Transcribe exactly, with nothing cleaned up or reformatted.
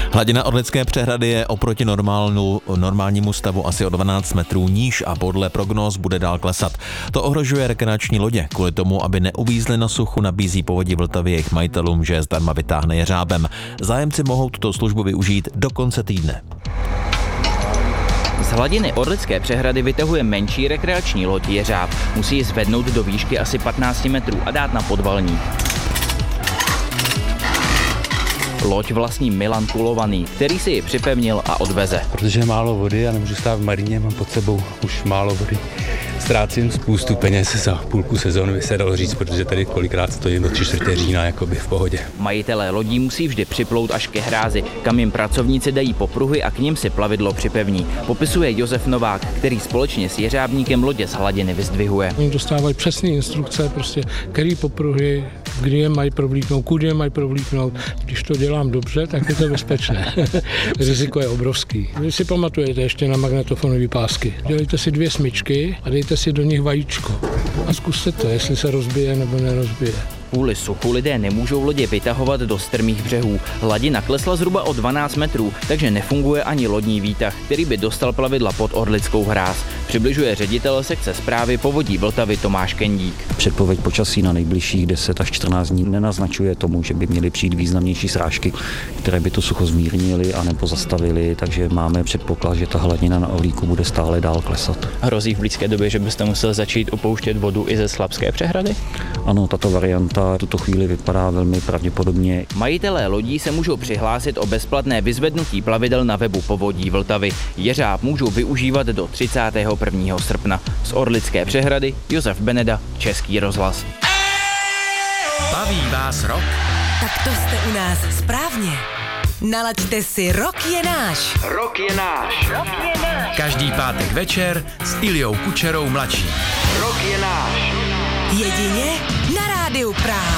Hladina Orlické přehrady je oproti normálnu, normálnímu stavu asi o dvanáct metrů níž a podle prognóz bude dál klesat. To ohrožuje rekreační lodě. Kvůli tomu, aby neuvízly na suchu, nabízí Povodí Vltavy jejich majitelům, že je zdarma vytáhne jeřábem. Zájemci mohou tuto službu využít do konce týdne. Z hladiny Orlické přehrady vytahuje menší rekreační loď jeřáb. Musí ji zvednout do výšky asi patnáct metrů a dát na podvalník. Loď vlastní Milan Kulovaný, který si ji připevnil a odveze. Protože je málo vody a nemůžu stát v Maríně, mám pod sebou už málo vody. Ztrácím spoustu peněz za půlku sezóny, by se dalo říct, protože tady kolikrát stojím do tři čtvrtě října jakoby v pohodě. Majitelé lodí musí vždy připlout až ke hrázi, kam jim pracovníci dají popruhy a k nim si plavidlo připevní. Popisuje Josef Novák, který společně s jeřábníkem lodě z hladiny vyzdvihuje. Oni dostávají přesné instrukce, prostě, který popruhy, kdy je mají provlíknout, kudy je mají provlíknout. Když to dělám dobře, tak je to bezpečné. Riziko je obrovský. Vy si pamatujete ještě na magnetofonové pásky. Dělejte si dvě smyčky a dejte si do nich vajíčko. A zkuste to, jestli se rozbije nebo nerozbije. Kvůli suchu lidé nemůžou lodě vytahovat do strmých břehů. Hladina klesla zhruba o dvanáct metrů, takže nefunguje ani lodní výtah, který by dostal plavidla pod Orlickou hráz. Přibližuje ředitel sekce správy Povodí Vltavy Tomáš Kendík. Předpověď počasí na nejbližších deset až čtrnáct dní nenaznačuje tomu, že by měly přijít významnější srážky, které by to sucho zmírnily a nebo zastavily, takže máme předpoklad, že ta hladina na Orlíku bude stále dál klesat. Hrozí v blízké době, že byste musel začít opouštět vodu i ze Slabské přehrady? Ano, tato varianta v tuto chvíli vypadá velmi pravděpodobně. Majitelé lodí se můžou přihlásit o bezplatné vyzvednutí plavidel na webu Povodí Vltavy. Jeřáb můžou využívat do třicátého prvního srpna. Z Orlické přehrady Josef Beneda, Český rozhlas. Baví vás rock? Tak to jste u nás správně. Nalaďte si Rock je náš. Rock je náš. Rock je náš. Každý pátek večer s Iliou Kučerou mladší. Rock je náš. Jedině na Rádiu Praha.